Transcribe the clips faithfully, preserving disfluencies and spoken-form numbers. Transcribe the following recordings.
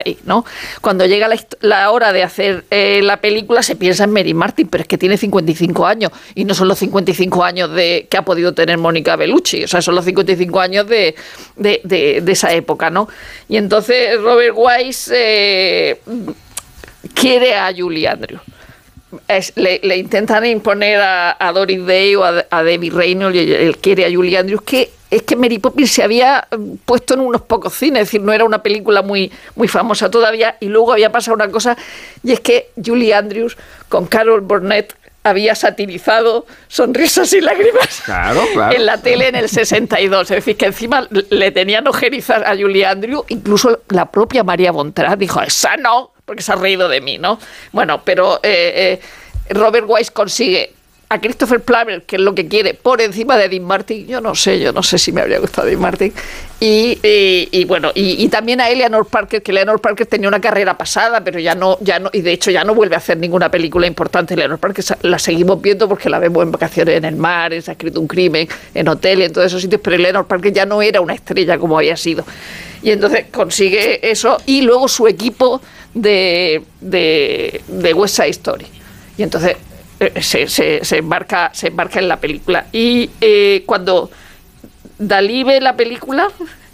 ¿no? Cuando llega la, la hora de hacer eh, la película se piensa en Mary Martin, pero es que tiene cincuenta y cinco años y no son los cincuenta y cinco años de que ha podido tener Mónica Bellucci, o sea, son los cincuenta y cinco años de, de, de, de esa época, ¿no? Y entonces Robert Wise eh, quiere a Julie Andrews. Es, le, le intentan imponer a, a Doris Day o a, a Debbie Reynolds, y él quiere a Julie Andrews, que es que Mary Poppins se había puesto en unos pocos cines, es decir, no era una película muy, muy famosa todavía, y luego había pasado una cosa, y es que Julie Andrews con Carol Burnett había satirizado Sonrisas y Lágrimas claro, claro. en la tele en el sesenta y dos, es decir, que encima le tenían ojerizar a Julie Andrews, incluso la propia María Montserrat dijo, esa no, porque se ha reído de mí, ¿no? Bueno, pero eh, eh, Robert Wise consigue a Christopher Plummer, que es lo que quiere, por encima de Dean Martin. Yo no sé, yo no sé si me habría gustado Dean Martin. Y, y, y bueno, y, y también a Eleanor Parker, que Eleanor Parker tenía una carrera pasada, pero ya no, ya no, y de hecho ya no vuelve a hacer ninguna película importante. Eleanor Parker la seguimos viendo porque la vemos en Vacaciones en el Mar, en Se ha escrito un crimen, en Hotel y en todos esos sitios, pero Eleanor Parker ya no era una estrella como había sido. Y entonces consigue eso, y luego su equipo de, de, de West Side Story. Y entonces Se, se, se, embarca, se embarca en la película. Y eh, cuando Dalí ve la película,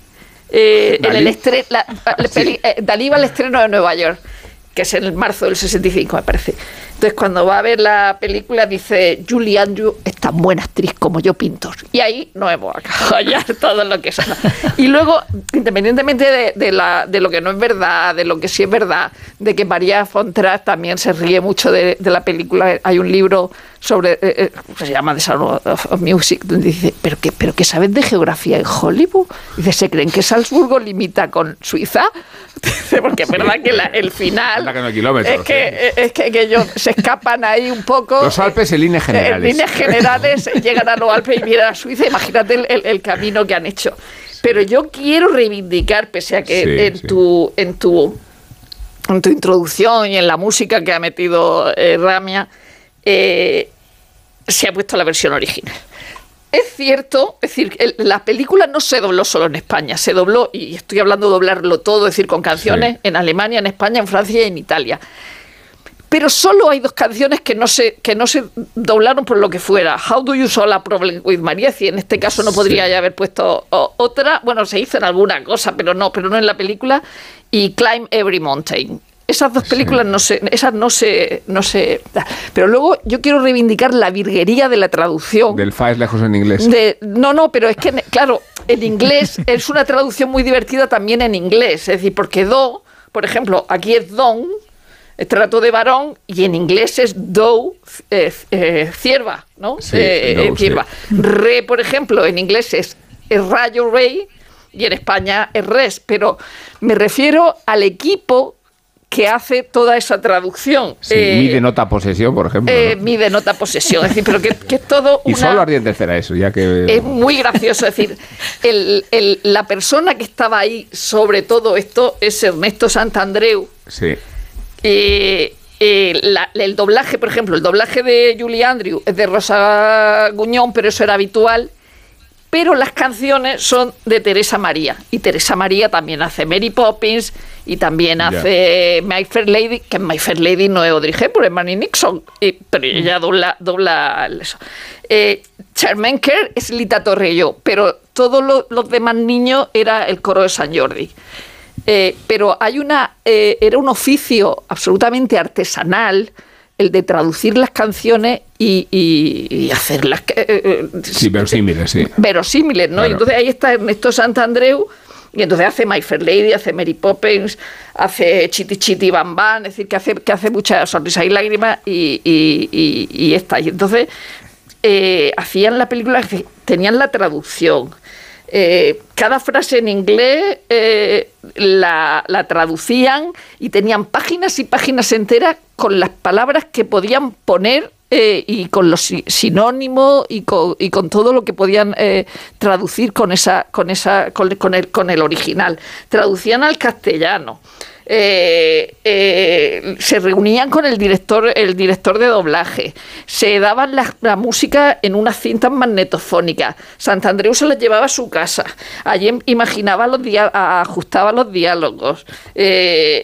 eh, en el estre la, la peli eh, Dalí va al estreno de Nueva York, que es en el marzo del sesenta y cinco, me parece. Entonces, cuando va a ver la película, dice, Julie Andrews es tan buena actriz como yo pintor. Y ahí no hemos acabado ya todo lo que es. Y luego, independientemente de, de, la, de lo que no es verdad, de lo que sí es verdad, de que María Fontras también se ríe mucho de, de la película. Hay un libro sobre, eh, eh, se llama The Sound of Music, donde dice, ¿pero qué, pero qué sabes de geografía en Hollywood? Dice, ¿se creen que Salzburgo limita con Suiza? Porque es verdad que la, el final que no es que, ¿eh? es que, que ellos se escapan ahí un poco. Los Alpes en líneas generales. En líneas generales llegan a los Alpes y vienen a Suiza. Imagínate el, el, el camino que han hecho. Pero yo quiero reivindicar, pese a que sí, en, sí. Tu, en, tu, en tu introducción y en la música que ha metido eh, Ramia, eh, se ha puesto la versión original. Es cierto, es decir, el, la película no se dobló solo en España, se dobló, y estoy hablando de doblarlo todo, es decir, con canciones sí. en Alemania, en España, en Francia y en Italia. Pero solo hay dos canciones que no se que no se doblaron por lo que fuera. How Do You Solve a Problem with Maria? Si en este caso no podría sí. ya haber puesto o, otra, bueno, se hizo en alguna cosa, pero no, pero no en la película. Y Climb Every Mountain. Esas dos películas sí. no se, esas no se, no se. Pero luego yo quiero reivindicar la virguería de la traducción. Del fa es lejos en inglés. De, no, no, pero es que, claro, en inglés es una traducción muy divertida también en inglés. Es decir, porque do, por ejemplo, aquí es don, es trato de varón, y en inglés es do, eh, eh, cierva, ¿no? Sí, eh, do, eh, cierva. Sí. Re, por ejemplo, en inglés es, es rayo, rey, y en España es res. Pero me refiero al equipo que hace toda esa traducción. Sí, eh, mi denota posesión, por ejemplo. Eh, ¿no? Mi denota posesión, es decir, pero que, que es todo y una... solo Ardiente será eso, ya que... Es muy gracioso, es decir, el, el, la persona que estaba ahí sobre todo esto es Ernesto Santandreu. Sí. Eh, eh, la, el doblaje, por ejemplo, el doblaje de Julie Andrews es de Rosa Guñón, pero eso era habitual. Pero las canciones son de Teresa María. Y Teresa María también hace Mary Poppins y también hace yeah. My Fair Lady, que My Fair Lady no es Audrey Hepburn, es Marnie Nixon. Y, pero ella dobla, dobla eso. Eh, Charmaine Kerr es Lita Torrello, pero todos los, los demás niños era el coro de San Jordi. Eh, pero hay una eh, era un oficio absolutamente artesanal el de traducir las canciones y, y, y hacerlas eh, eh, sí, verosímiles, sí. Verosímiles, ¿no? Claro. Y entonces ahí está Ernesto Santandreu, y entonces hace My Fair Lady, hace Mary Poppins, hace Chiti Chiti Bam Bam, es decir, que hace, que hace muchas Sonrisas y Lágrimas y, y, y, y esta. Y entonces eh, hacían la película, tenían la traducción. Eh, cada frase en inglés eh, la, la traducían y tenían páginas y páginas enteras con las palabras que podían poner eh, y con los sinónimos y con, y con todo lo que podían eh, traducir con esa con esa con, con el con el original. Traducían al castellano. Eh, eh, se reunían con el director el director de doblaje, se daban la, la música en unas cintas magnetofónicas. Santandreu se las llevaba a su casa, allí imaginaba los dia- ajustaba los diálogos, eh,